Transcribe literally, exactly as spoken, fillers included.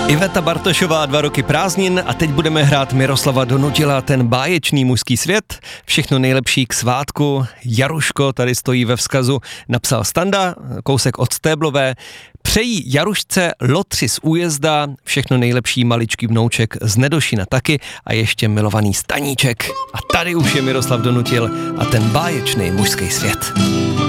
Iveta Bartošová, dva roky prázdnin a teď budeme hrát Miroslava Donutila, ten báječný mužský svět. Všechno nejlepší k svátku. Jaruško tady stojí ve vzkazu, napsal Standa, kousek od Stéblové. Přejí Jarušce lotři z Újezda, všechno nejlepší maličký vnouček z Nedošina taky a ještě milovaný Staníček. A tady už je Miroslav Donutil a ten báječný mužský svět.